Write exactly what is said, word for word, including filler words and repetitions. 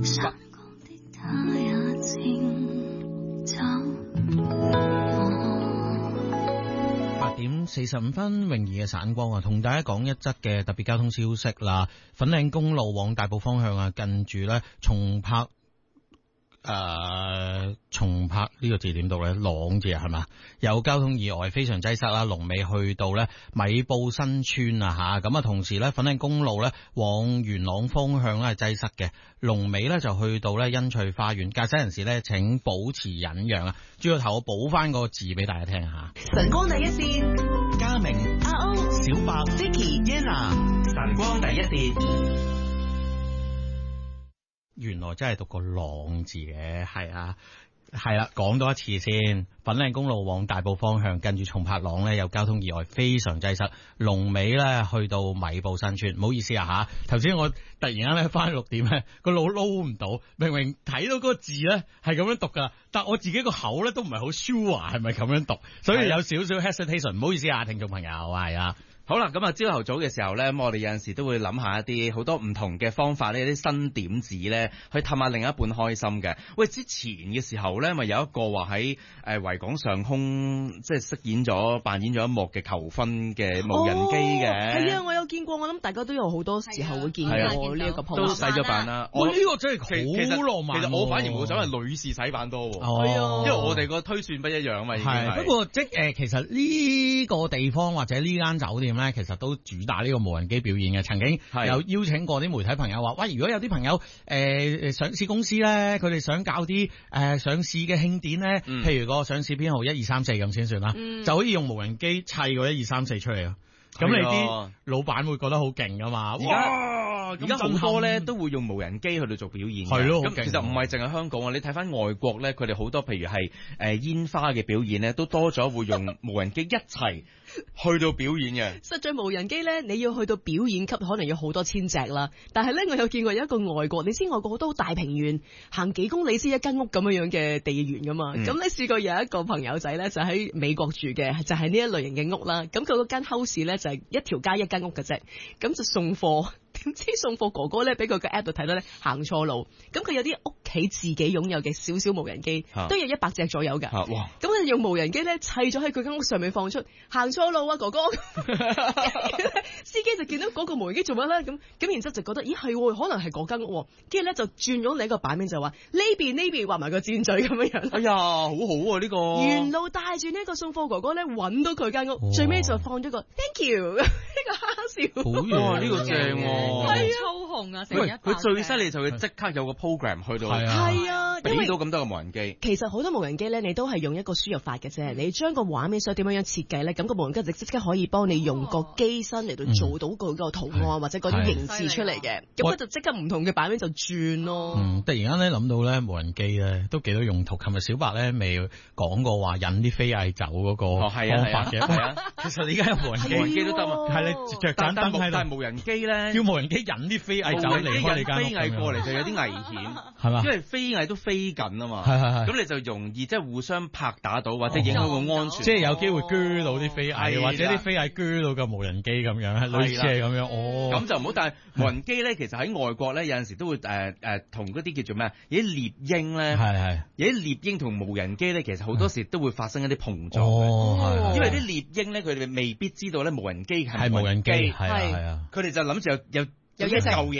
八點四十五分，泳兒嘅散光啊，同大家講一則嘅特別交通消息啦。粉嶺公路往大埔方向啊，近住咧松柏。誒、呃，松柏呢個字點讀咧？朗字係嘛？有交通意外，非常擠塞啦。龍尾去到咧米埔新村啊吓，咁啊同時咧粉嶺公路咧往元朗方向咧係擠塞嘅，龍尾咧就去到咧欣翠花園。駕駛人士咧請保持忍讓啊！轉個頭我補翻個字俾大家聽下。 晨光第一線， 嘉明、 阿歐、 小白、 Vicky、 Yena，晨光第一線。 原來真係讀個朗字嘅，係啊，係啦，講多一次先。粉嶺公路往大埔方向，跟住松柏塱咧有交通意外，非常擠塞。龍尾咧去到米埔新村，唔好意思啊吓，頭先我突然間咧翻六點咧個腦撈唔到，明明睇到嗰個字咧係咁樣讀噶，但我自己個口咧都唔係好 sure 係咪咁樣讀，所以有少少 hesitation，唔好意思啊，聽眾朋友，係啊。 好啦，咁啊，朝頭早嘅時候咧，咁我哋有陣時都會諗下一啲好多唔同嘅方法呢，啲新點子咧，去氹下另一半開心嘅。喂，之前嘅時候咧，咪有一個話喺誒維港上空，即係飾演咗扮演咗一幕嘅求婚嘅無人機嘅。 係、哦、啊，我有見過，我諗大家都有好多時候會見過呢一個 post， 都洗咗版啦。 我呢、這個真係好浪漫、啊。 其實我反而會想係女士洗版多喎， 哦、 因為我哋個推算不一樣啊嘛。已經係。 不過即係誒、呃，其實呢個地方或者呢間酒店咧，其實都主打呢個無人機表演嘅。曾經有邀請過啲媒體朋友話，喂，如果有啲朋友誒、呃、上市公司咧，佢哋想搞啲誒、呃、上市嘅慶典咧、嗯，譬如個上市編號一二三四咁先算啦、嗯，就可以用無人機砌個一二三四出嚟咯。咁你啲老闆會覺得好勁噶嘛？而家而家好多咧都會用無人機去到做表演嘅。 係咯， 咁其實唔係淨係香港啊，你睇翻外國咧，佢哋好多譬如係誒煙花嘅表演咧，都多咗會用無人機一齊去到表演嘅。 實在無人機咧，你要去到表演級，可能要好多千隻啦。但係咧，我有見過有一個外國，你知外國好多好大平原，行幾公里先一間屋咁樣樣嘅地緣噶嘛。咁、嗯、你試過有一個朋友仔咧，就喺美國住嘅，就係、是、呢一類型嘅屋啦。咁佢嗰間 house 咧就係一條街一間屋嘅啫，咁就送貨。點知送貨哥哥咧，俾佢個 app 度睇到咧行錯路，咁佢有啲屋企自己擁有嘅少少無人機，啊、都有一百隻左右㗎。哇！咁佢用無人機咧砌咗喺佢間屋上面放出，行錯路啊哥哥！司機就見到嗰個無人機做乜咧？咁咁然之後就覺得，咦係，可能係嗰間屋，跟住咧就轉咗另一個版面就話呢邊呢邊畫埋個箭嘴咁樣樣。 哎呀，好好啊呢、呢個！ 沿路帶住呢個送貨哥哥咧揾到佢間屋，哦、最尾就放咗個 thank you 呢個哈哈笑。 好啊，呢、呢個正喎。 係操控啊！成日佢最犀利就佢即刻有個 program 去到， 係啊， 俾到咁多個無人機。 其實好多無人機咧，你都係用一個輸入法嘅啫。你將個畫面想點樣樣設計咧，咁、個無人機就即刻可以幫你用個機身嚟到做到佢個圖案、嗯、或者嗰啲形式出嚟嘅。咁佢就即刻唔同嘅版面就轉咯。 嗯，突然間咧諗到咧無人機咧都幾多用途。琴日小白咧未講過話引啲飛蟻走嗰個方法嘅。係啊，其實你而家有無人機，無人機都得嘛。係你着盞燈喺度， 但係無人機咧， 叫無人機引啲飛蟻走離開你間屋， 飛蟻過嚟就有啲危險， 係嘛？ 因為飛蟻都飛緊啊嘛， 係係係，咁你就容易即係互相拍打到，或者影響個安全， 即係有機會鋸到啲飛蟻，或者啲飛蟻鋸到個無人機咁樣，類似係咁樣。哦， 咁就唔好。但係無人機咧，其實喺外國咧有陣時都會誒誒同嗰啲叫做咩？有啲獵鷹咧，係係，有啲獵鷹同無人機咧，其實好多時都會發生一啲碰撞。 哦，係， 因為啲獵鷹咧，佢哋未必知道咧無人機係無人機，係係啊，佢哋就諗住有有有一嚿嘢。